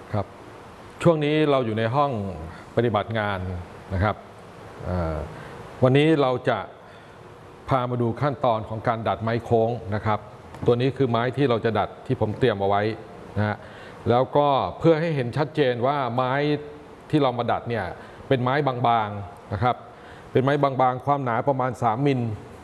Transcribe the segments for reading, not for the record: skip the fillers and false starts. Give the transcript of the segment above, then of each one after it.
ครับช่วงนี้เราอยู่ในห้องปฏิบัติงานนะครับวันนี้เราจะพามาดูขั้นตอนของการดัดไม้โค้งนะครับตัวนี้คือไม้ที่เราจะดัดที่ผมเตรียมเอาไว้นะฮะแล้วก็เพื่อให้เห็นชัดเจนว่าไม้ที่เรามาดัดเนี่ยเป็นไม้บางๆนะครับเป็นไม้บางๆความหนาประมาณ3 มิล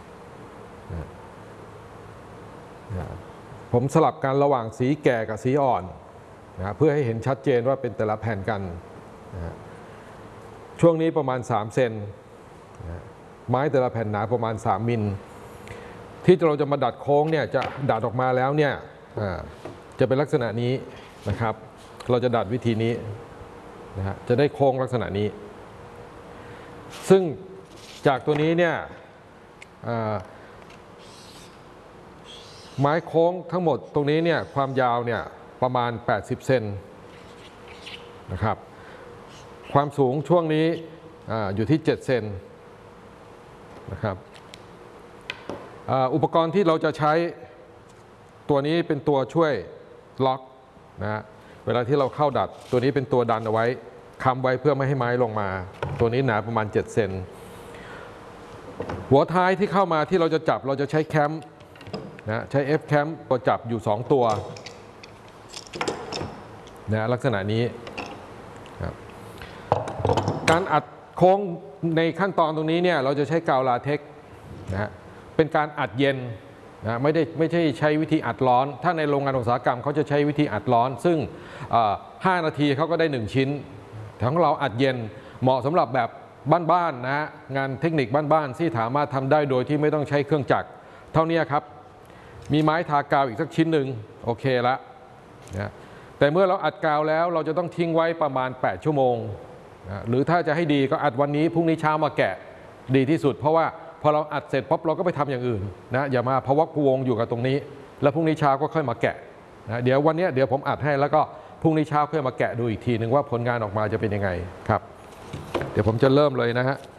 ผมสลับกันระหว่างสีแก่กับสีอ่อนนะเพื่อให้เห็นชัดเจนว่าเป็นแต่ละแผ่นกันนะช่วงนี้ประมาณ3 เซนนะไม้แต่ละแผ่นหนาประมาณ3 มิลที่เราจะมาดัดโค้งเนี่ยจะดัดออกมาแล้วเนี่ยจะเป็นลักษณะนี้นะครับเราจะดัดวิธีนี้นะฮะจะได้โค้งลักษณะนี้ซึ่งจากตัวนี้เนี่ยไม้โค้งทั้งหมดตรงนี้เนี่ยความยาวเนี่ยประมาณ80 เซนนะครับความสูงช่วงนี้อยู่ที่7 เซนนะครับอุปกรณ์ที่เราจะใช้ตัวนี้เป็นตัวช่วยล็อกนะเวลาที่เราเข้าดัดตัวนี้เป็นตัวดันเอาไว้ค้ำไว้เพื่อไม่ให้ไม้ลงมาตัวนี้หนาประมาณ7 เซนหัวท้ายที่เข้ามาที่เราจะจับเราจะใช้แคมนะใช้ F แคมตัวจับอยู่2 ตัวนะลักษณะนี้ครับการอัดโค้งในขั้นตอนตรงนี้เนี่ยเราจะใช้กาวลาเท็กซ์นะเป็นการอัดเย็นนะไม่ใช่ใช้วิธีอัดร้อนถ้าในโรงงานอุตสาหกรรมเขาจะใช้วิธีอัดร้อนซึ่ง5 นาทีเขาก็ได้1 ชิ้นของเราอัดเย็นเหมาะสำหรับแบบบ้านๆนะงานเทคนิคบ้านๆที่สามารถทำได้โดยที่ไม่ต้องใช้เครื่องจักรเท่านี้ครับมีไม้ทากาวอีกสักชิ้นหนึ่งโอเคละนะแต่เมื่อเราอัดกาวแล้วเราจะต้องทิ้งไว้ประมาณ8 ชั่วโมงนะหรือถ้าจะให้ดีก็อัดวันนี้พรุ่งนี้เช้ามาแกะดีที่สุดเพราะว่าพอเราอัดเสร็จปุ๊บเราก็ไปทำอย่างอื่นนะอย่ามาพะวักพะวงอยู่กับตรงนี้แล้วพรุ่งนี้เช้าก็ค่อยมาแกะนะเดี๋ยววันนี้เดี๋ยวผมอัดให้แล้วก็พรุ่งนี้เช้าค่อยมาแกะดูอีกทีหนึ่งว่าผลงานออกมาจะเป็นยังไงครับเดี๋ยวผมจะเริ่มเลยนะฮะ